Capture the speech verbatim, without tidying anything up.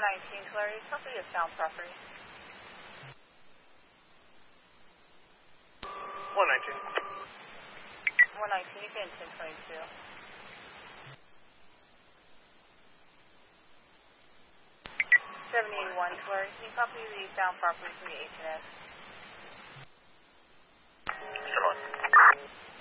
one nineteen, Tulare, copy of sound property. one nineteen. one nineteen, again, ten twenty-two. seven eighty-one, Tulare, can you copy the sound property from the H and S? seven one.